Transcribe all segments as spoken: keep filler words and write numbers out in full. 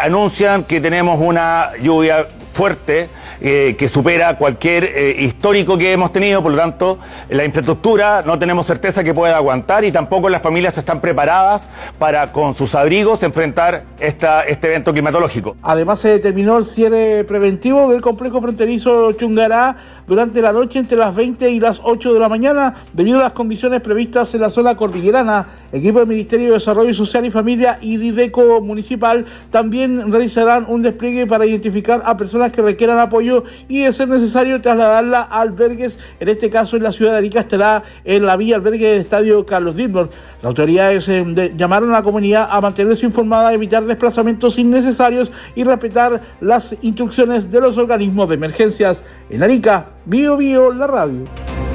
anuncian que tenemos una lluvia fuerte, eh, que supera cualquier eh, histórico que hemos tenido, por lo tanto, la infraestructura no tenemos certeza que pueda aguantar y tampoco las familias están preparadas para, con sus abrigos, enfrentar esta, este evento climatológico. Además, se determinó el cierre preventivo del complejo fronterizo Chungará durante la noche entre las veinte y las ocho de la mañana, debido a las condiciones previstas en la zona cordillerana. Equipo del Ministerio de Desarrollo Social y Familia y Dideco Municipal también realizarán un despliegue para identificar a personas que requieran apoyo y, de ser necesario, trasladarla a albergues. En este caso, en la ciudad de Arica estará en la vía albergue del Estadio Carlos Dittmer. Las autoridades eh, de, llamaron a la comunidad a mantenerse informada, evitar desplazamientos innecesarios y respetar las instrucciones de los organismos de emergencias. En Arica, Bio Bio, la radio.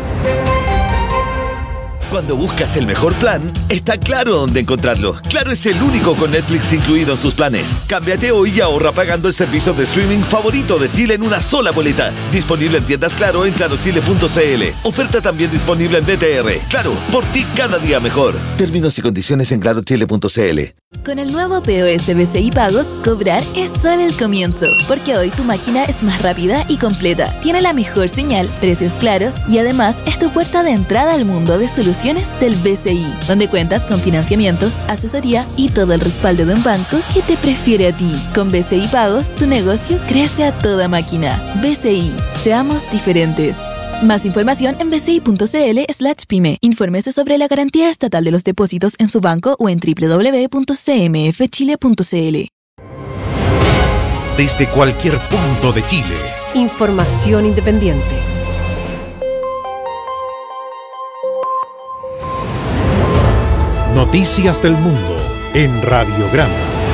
Cuando buscas el mejor plan, está Claro dónde encontrarlo. Claro es el único con Netflix incluido en sus planes. Cámbiate hoy y ahorra pagando el servicio de streaming favorito de Chile en una sola boleta. Disponible en tiendas Claro en claro chile punto c l. Oferta también disponible en B T R. Claro, por ti cada día mejor. Términos y condiciones en claro chile punto c l. Con el nuevo P O S B C I Pagos, cobrar es solo el comienzo, porque hoy tu máquina es más rápida y completa, tiene la mejor señal, precios claros y además es tu puerta de entrada al mundo de soluciones del B C I, donde cuentas con financiamiento, asesoría y todo el respaldo de un banco que te prefiere a ti. Con B C I Pagos, tu negocio crece a toda máquina. B C I, seamos diferentes. Más información en bci.cl slash pyme. Infórmese sobre la garantía estatal de los depósitos en su banco o en doble u doble u doble u punto c m f chile punto c l. Desde cualquier punto de Chile. Información independiente. Noticias del mundo en Radiograma.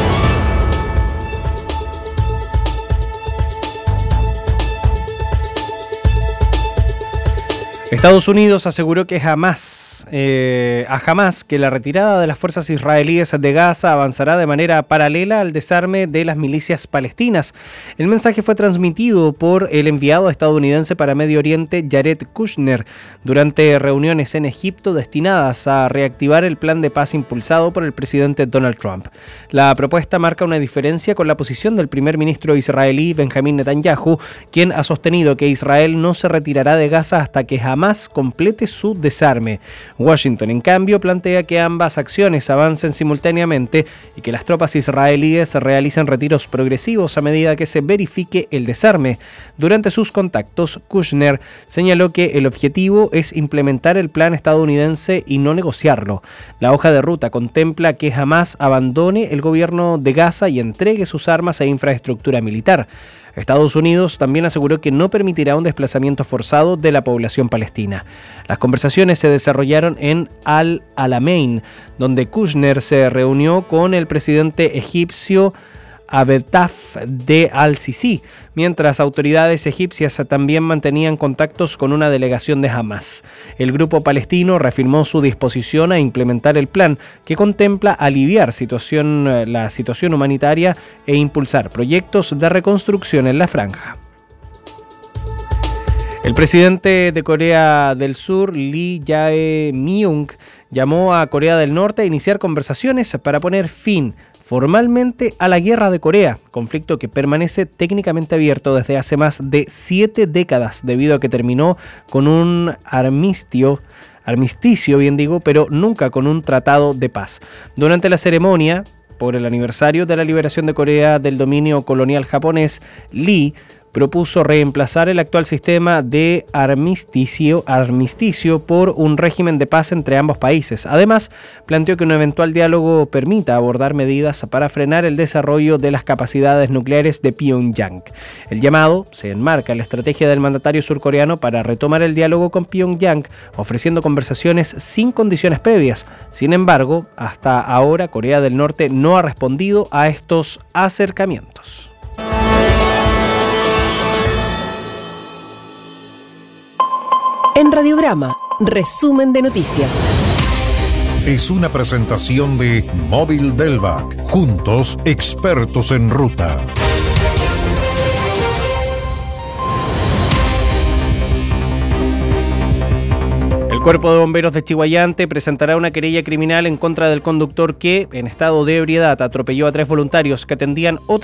Estados Unidos aseguró que jamás, eh, a jamás que la retirada de las fuerzas israelíes de Gaza avanzará de manera paralela al desarme de las milicias palestinas. El mensaje fue transmitido por el enviado estadounidense para Medio Oriente, Jared Kushner, durante reuniones en Egipto destinadas a reactivar el plan de paz impulsado por el presidente Donald Trump. La propuesta marca una diferencia con la posición del primer ministro israelí Benjamín Netanyahu, quien ha sostenido que Israel no se retirará de Gaza hasta que jamás complete su desarme. Washington, en cambio, plantea que ambas acciones avancen simultáneamente y que las tropas israelíes realicen retiros progresivos a medida que se verifique el desarme. Durante sus contactos, Kushner señaló que el objetivo es implementar el plan estadounidense y no negociarlo. La hoja de ruta contempla que jamás abandone el gobierno de Gaza y entregue sus armas e infraestructura militar. Estados Unidos también aseguró que no permitirá un desplazamiento forzado de la población palestina. Las conversaciones se desarrollaron en Al-Alamein, donde Kushner se reunió con el presidente egipcio Abdelfattah de al-Sisi, mientras autoridades egipcias también mantenían contactos con una delegación de Hamas. El grupo palestino reafirmó su disposición a implementar el plan, que contempla aliviar situación, la situación humanitaria e impulsar proyectos de reconstrucción en la franja. El presidente de Corea del Sur, Lee Jae-myung, llamó a Corea del Norte a iniciar conversaciones para poner fin formalmente a la Guerra de Corea, conflicto que permanece técnicamente abierto desde hace más de siete décadas debido a que terminó con un armisticio, armisticio, bien digo, pero nunca con un tratado de paz. Durante la ceremonia por el aniversario de la liberación de Corea del dominio colonial japonés, Lee propuso reemplazar el actual sistema de armisticio, armisticio por un régimen de paz entre ambos países. Además, planteó que un eventual diálogo permita abordar medidas para frenar el desarrollo de las capacidades nucleares de Pyongyang. El llamado se enmarca en la estrategia del mandatario surcoreano para retomar el diálogo con Pyongyang, ofreciendo conversaciones sin condiciones previas. Sin embargo, hasta ahora Corea del Norte no ha respondido a estos acercamientos. En Radiograma, resumen de noticias. Es una presentación de Móvil Delvac. Juntos, expertos en ruta. El Cuerpo de Bomberos de Chihuayante presentará una querella criminal en contra del conductor que, en estado de ebriedad, atropelló a tres voluntarios que atendían otra